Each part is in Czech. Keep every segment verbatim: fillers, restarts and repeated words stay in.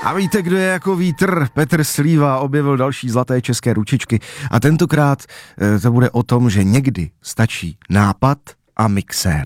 A víte, kdo je jako vítr? Petr Slíva objevil další zlaté české ručičky a tentokrát to bude o tom, že někdy stačí nápad a mixér.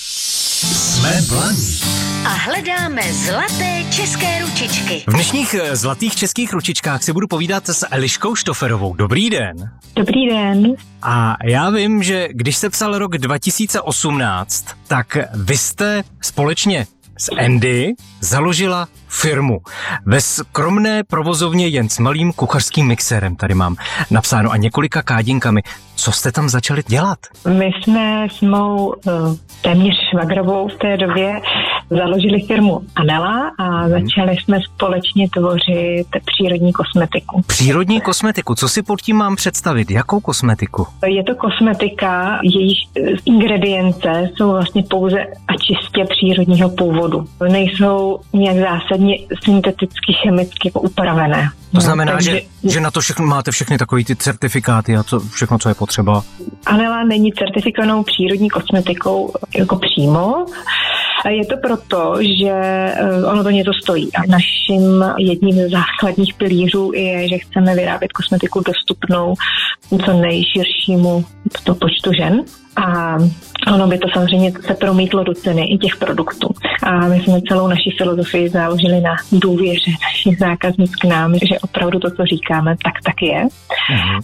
Jsme Blaník a hledáme zlaté české ručičky. V dnešních zlatých českých ručičkách si budu povídat s Eliškou Štoferovou. Dobrý den. Dobrý den. A já vím, že když se psal rok dva tisíce osmnáct, tak vy jste společně s Andy založila firmu ve skromné provozovně jen s malým kuchařským mixérem, tady mám napsáno, a několika kádinkami. Co jste tam začali dělat? My jsme s mou uh, téměř švagrovou v té době založili firmu Anela a hmm. začali jsme společně tvořit přírodní kosmetiku. Přírodní kosmetiku, co si pod tím mám představit? Jakou kosmetiku? Je to kosmetika, jejíž ingredience jsou vlastně pouze a čistě přírodního původu. Nejsou nějak zásadně synteticky, chemicky upravené. To znamená, no, takže, že, že na to všechno máte všechny takové ty certifikáty a to všechno, co je potřeba? Anela není certifikovanou přírodní kosmetikou jako přímo. Je to proto, že ono to něco stojí. A naším jedním z základních pilířů je, že chceme vyrábět kosmetiku dostupnou co nejširšímu to počtu žen. A ono by to samozřejmě se promítlo do ceny i těch produktů. A my jsme celou naši filozofii založili na důvěře našich zákazníků k nám, že opravdu to, co říkáme, tak tak je. Mhm.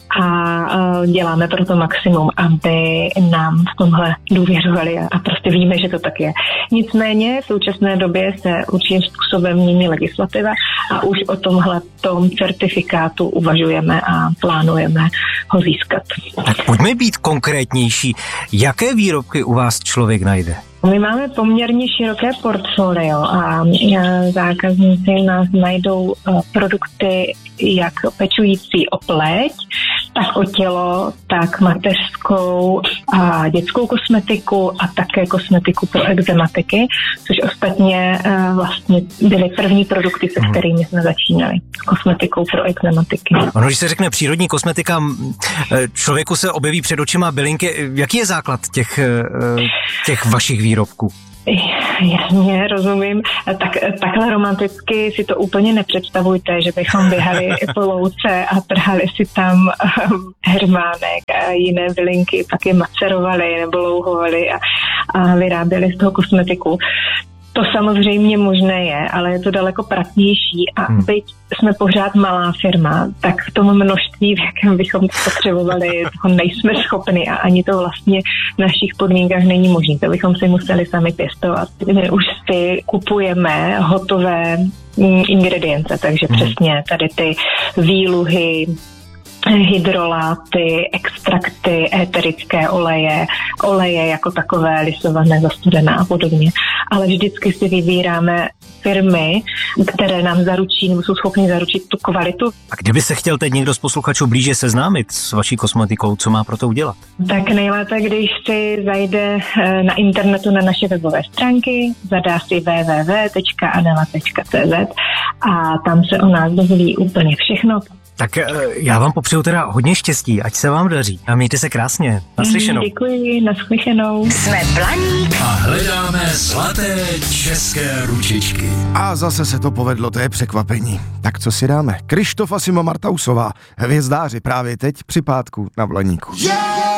A děláme pro to maximum, aby nám v tomhle důvěřovali a prostě víme, že to tak je. Nicméně v současné době se určitým způsobem mění legislativa a už o tomhle tom certifikátu uvažujeme a plánujeme ho získat. Tak pojďme být konkrétnější. Jaké výrobky u vás člověk najde? My máme poměrně široké portfolio a zákazníci nás najdou produkty jak pečující o pleť, tak o tělo, tak mateřskou a dětskou kosmetiku a také kosmetiku pro ekzematiky, což ostatně vlastně byly první produkty, se kterými jsme začínali. Kosmetikou pro ekzematiky. Ono, když se řekne přírodní kosmetika, člověku se objeví před očima bylinky. Jaký je základ těch, těch vašich výrobků? Jasně, rozumím. Tak, takhle romanticky si to úplně nepředstavujte, že bychom běhali po louce a trhali si tam hermánek a jiné bylinky, pak je macerovali nebo louhovali a, a vyráběli z toho kosmetiku. To samozřejmě možné je, ale je to daleko pracnější a hmm. byť jsme pořád malá firma, tak v tom množství, v jakém bychom to potřebovali, toho nejsme schopni a ani to vlastně v našich podmínkách není možné. To bychom si museli sami pěstovat. My už si kupujeme hotové ingredience, takže hmm. přesně tady ty výluhy, hydroláty, extrakty, éterické oleje, oleje jako takové, lisované, zastudené a podobně. Ale vždycky si vybíráme firmy, které nám zaručí, nebo jsou schopny zaručit tu kvalitu. A kdyby se chtěl teď někdo z posluchačů blíže seznámit s vaší kosmetikou, co má pro to udělat? Tak nejlépe, když si zajde na internetu na naše webové stránky, zadá si w w w tečka anela tečka c z a tam se o nás dozví úplně všechno. Tak já vám popřeju teda hodně štěstí, ať se vám daří. A mějte se krásně. Naslyšenou. Děkuji, naslyšenou. Jsme Blaník a hledáme zlaté české ručičky. A zase se to povedlo, to je překvapení. Tak co si dáme? Krištof a Sima Martausová, hvězdáři právě teď při pátku na Blaníku. Yeah!